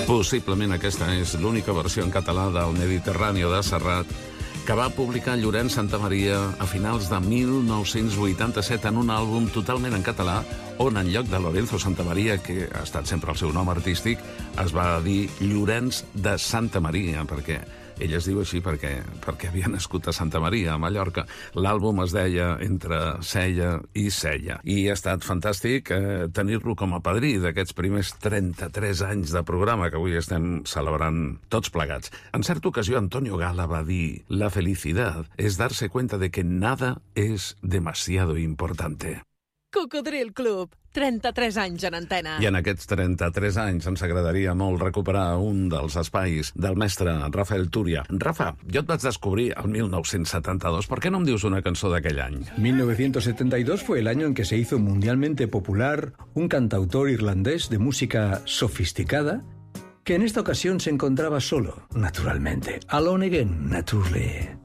Possiblement aquesta és l'única versió en català del Mediterrani de Serrat que va publicar Llorenç Santamaria a finals de 1987 en un àlbum totalment en català on en lloc de Lorenzo Santamaria, que ha estat sempre el seu nom artístic, es va dir Llorenç de Santamaria, perquè ell es diu així perquè havia nascut a Santa Maria, a Mallorca. L'àlbum es deia Entre Sella i Sella. I ha estat fantàstic tenir-lo com a padrí d'aquests primers 33 anys de programa que avui estem celebrant tots plegats. En certa ocasió, Antonio Gala va dir: la felicidad es darse cuenta de que nada es demasiado importante. Cocodril Club, 33 anys en antena. I en aquests 33 anys ens agradaria molt recuperar un dels espais del mestre Rafael Túria. Rafa, jo et vaig descobrir el 1972. ¿Por qué no em dius una cançó d'aquell any? 1972 fue el año en que se hizo mundialmente popular un cantautor irlandés de música sofisticada que en esta ocasión se encontraba solo, naturalmente. Alone Again, naturally.